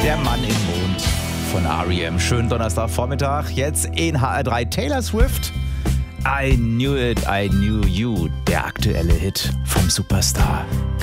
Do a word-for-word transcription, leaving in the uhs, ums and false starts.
Der Mann im Mond von R E M. Schönen Donnerstagvormittag. Jetzt in H R drei Taylor Swift. I Knew It, I Knew You. Der aktuelle Hit vom Superstar.